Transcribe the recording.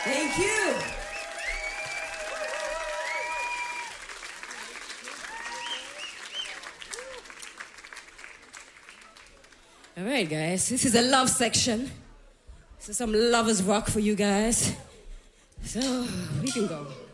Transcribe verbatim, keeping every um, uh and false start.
Thank you. All right, guys, this is a love section. This is some lovers rock for you guys. So, we can go.